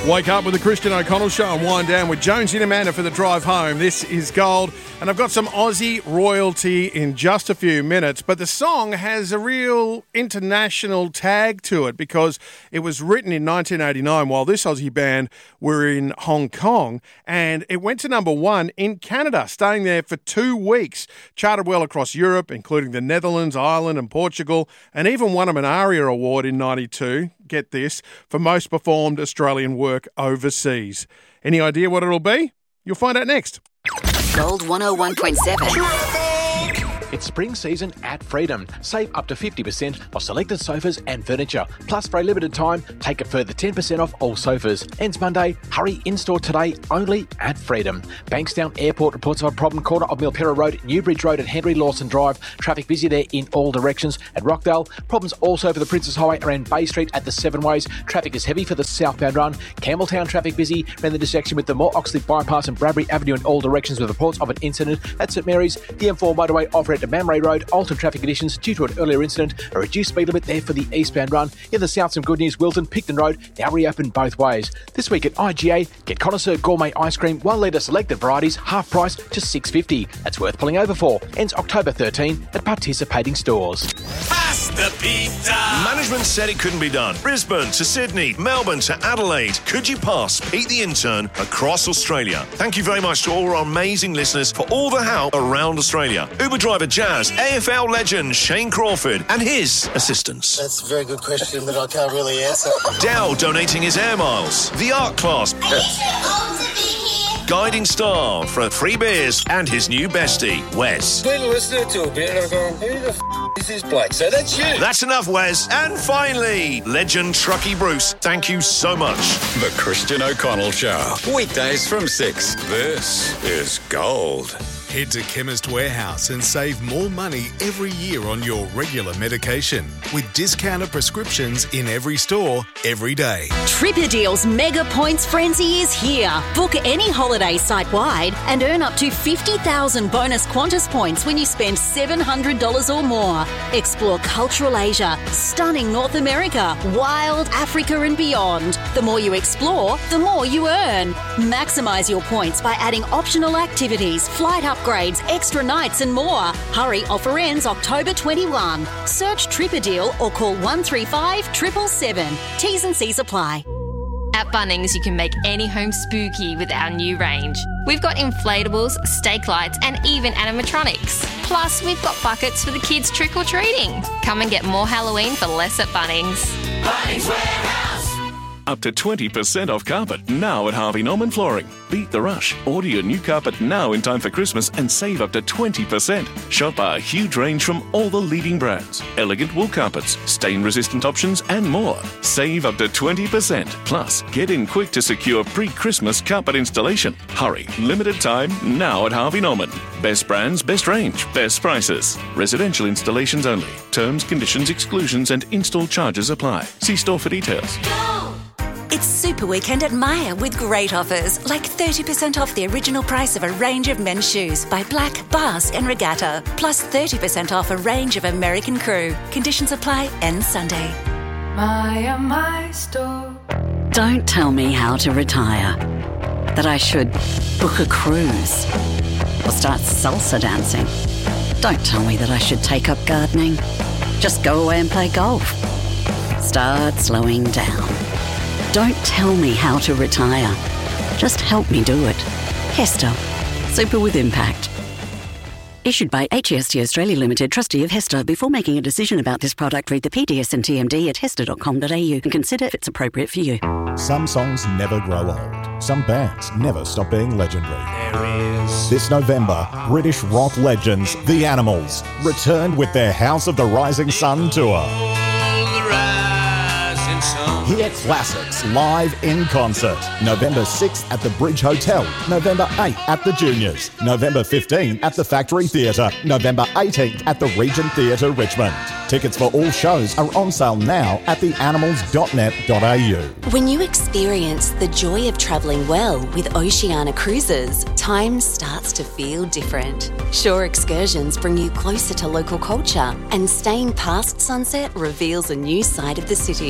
Wake up with the Christian O'Connell Show and wind down with Jonesy and Amanda for the drive home. This is Gold, and I've got some Aussie royalty in just a few minutes, but the song has a real international tag to it because it was written in 1989 while this Aussie band were in Hong Kong, and it went to number one in Canada, staying there for 2 weeks. Charted well across Europe, including the Netherlands, Ireland and Portugal, and even won an ARIA Award in 92. Get this, for most performed Australian work overseas. Any idea what it'll be? You'll find out next. Gold 101.7. It's spring season at Freedom. Save up to 50% on selected sofas and furniture. Plus, for a limited time, take a further 10% off all sofas. Ends Monday. Hurry in-store today only at Freedom. Bankstown Airport reports of a problem corner of Milpera Road, Newbridge Road and Henry Lawson Drive. Traffic busy there in all directions. At Rockdale, problems also for the Princess Highway around Bay Street at the Seven Ways. Traffic is heavy for the southbound run. Campbelltown traffic busy around the intersection with the Moore Oxley Bypass and Bradbury Avenue in all directions with reports of an incident at St Mary's. The M4 motorway off to Mamray Road, altered traffic conditions due to an earlier incident. A reduced speed limit there for the eastbound run. In the south, some good news. Wilton, Picton Road now reopened both ways. This week at IGA, get Connoisseur Gourmet Ice Cream, 1 litre selected varieties, half price, just $6.50. That's worth pulling over for. Ends October 13 at participating stores. Pass the pizza! Management said it couldn't be done. Brisbane to Sydney, Melbourne to Adelaide. Could you pass Pete the Intern across Australia? Thank you very much to all our amazing listeners for all the help around Australia. Uber driver Jazz, AFL legend Shane Crawford and his assistants. That's a very good question, but I can't really answer. Dow donating his air miles. The art class. Guiding star for free beers and his new bestie, Wes. Been listening to a bit and I'm going, who the is this bloke? So that's you. That's enough, Wes. And finally, legend Truckee Bruce. Thank you so much. The Christian O'Connell Show. Weekdays from 6. This is Gold. Head to Chemist Warehouse and save more money every year on your regular medication with discounted prescriptions in every store, every day. Tripper Deals Mega Points Frenzy is here. Book any holiday site-wide and earn up to 50,000 bonus Qantas points when you spend $700 or more. Explore cultural Asia, stunning North America, wild Africa and beyond. The more you explore, the more you earn. Maximise your points by adding optional activities, flight upgrades, extra nights and more. Hurry, offer ends October 21. Search Tripper Deal or call 135 777. T's and C's apply. At Bunnings, you can make any home spooky with our new range. We've got inflatables, stake lights and even animatronics. Plus, we've got buckets for the kids trick-or-treating. Come and get more Halloween for less at Bunnings. Bunnings Warehouse. Up to 20% off carpet now at Harvey Norman Flooring. Beat the rush. Order your new carpet now in time for Christmas and save up to 20%. Shop our huge range from all the leading brands. Elegant wool carpets, stain-resistant options and more. Save up to 20%. Plus, get in quick to secure pre-Christmas carpet installation. Hurry. Limited time now at Harvey Norman. Best brands, best range, best prices. Residential installations only. Terms, conditions, exclusions and install charges apply. See store for details. It's Super Weekend at Myer with great offers, like 30% off the original price of a range of men's shoes by Black, Basque and Regatta, plus 30% off a range of American Crew. Conditions apply, ends Sunday. Myer, my store. Don't tell me how to retire. That I should book a cruise or start salsa dancing. Don't tell me that I should take up gardening. Just go away and play golf. Start slowing down. Don't tell me how to retire. Just help me do it. Hester. Super with impact. Issued by HEST Australia Limited, trustee of Hester. Before making a decision about this product, read the PDS and TMD at hester.com.au and consider if it's appropriate for you. Some songs never grow old. Some bands never stop being legendary. This November, British rock legends, The Animals, returned with their House of the Rising Sun tour. Hear classics live in concert. November 6th at the Bridge Hotel. November 8th at the Juniors. November 15th at the Factory Theatre. November 18th at the Regent Theatre, Richmond. Tickets for all shows are on sale now at theanimals.net.au. When you experience the joy of travelling well with Oceania Cruises, time starts to feel different. Shore excursions bring you closer to local culture, and staying past sunset reveals a new side of the city.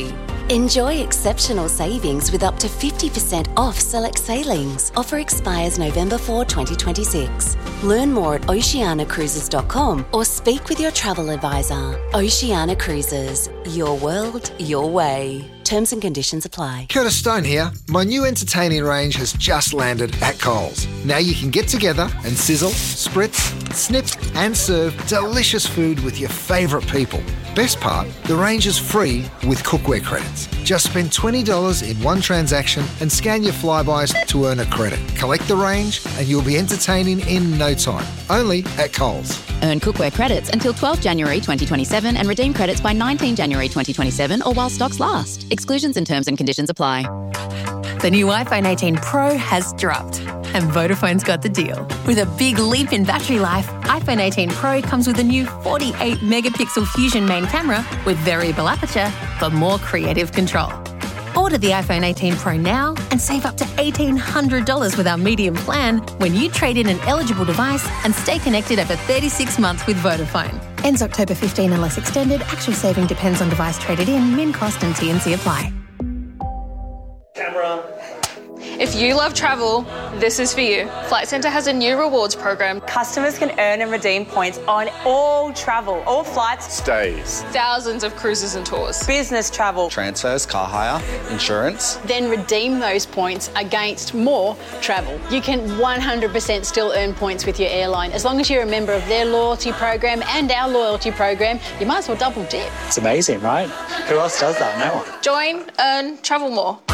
Enjoy exceptional savings with up to 50% off select sailings. Offer expires November 4, 2026. Learn more at oceanacruises.com or speak with your travel advisor. Oceania Cruises. Your world, your way. Terms and conditions apply. Curtis Stone here. My new entertaining range has just landed at Coles. Now you can get together and sizzle, spritz, snip and serve delicious food with your favourite people. Best part, the range is free with cookware credits. Just spend $20 in one transaction and scan your Flybys to earn a credit. Collect the range and you'll be entertaining in no time. Only at Coles. Earn cookware credits until 12 January 2027 and redeem credits by 19 January 2027 or while stocks last. Exclusions and terms and conditions apply. The new iPhone 18 Pro has dropped, and Vodafone's got the deal. With a big leap in battery life, iPhone 18 Pro comes with a new 48-megapixel Fusion main camera with variable aperture for more creative control. Order the iPhone 18 Pro now and save up to $1,800 with our medium plan when you trade in an eligible device and stay connected over 36 months with Vodafone. Ends October 15 unless extended. Actual saving depends on device traded in, min cost and T&C apply. Camera. If you love travel, this is for you. Flight Centre has a new rewards program. Customers can earn and redeem points on all travel, all flights, stays, thousands of cruises and tours, business travel, transfers, car hire, insurance. Then redeem those points against more travel. You can 100% still earn points with your airline. As long as you're a member of their loyalty program and our loyalty program, you might as well double dip. It's amazing, right? Who else does that? No one. Join, earn, travel more.